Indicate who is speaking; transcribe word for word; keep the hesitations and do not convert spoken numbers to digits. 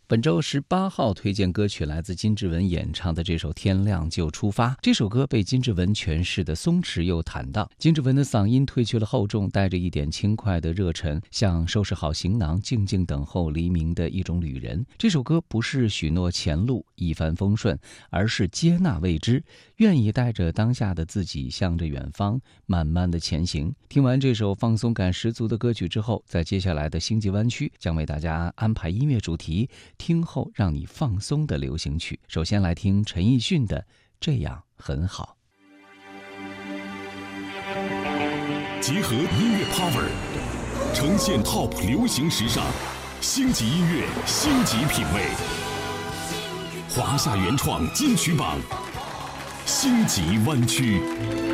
Speaker 1: 本周十八号推荐歌曲来自金志文演唱的这首《天亮就出发》。这首歌被金志文诠释的松弛又坦荡，金志文的嗓音褪去了厚重，带着一点轻快的热忱，像收拾好行囊静静等候黎明的一种旅人。这首歌不是许诺前路一帆风顺，而是接纳未知，愿意带着当下的自己向着远方慢慢的前行。听完这首放松感十足的歌曲之后，在接下来的星际湾区将为大家安排音乐主题，听后让你放松的流行曲。首先来听陈奕迅的《这样很好》。
Speaker 2: 结合音乐 power， 呈现 top 流行时尚，星级音乐，星级品味。华夏原创金曲榜，星级湾区。